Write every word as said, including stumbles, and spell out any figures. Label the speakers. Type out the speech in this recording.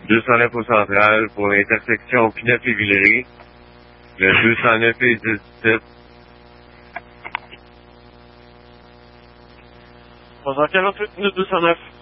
Speaker 1: deux cent neuf au central pour l'intersection Pinot et Villeray. Le deux cent neuf et dix-sept.
Speaker 2: trois heures quarante-huit minutes deux cent neuf.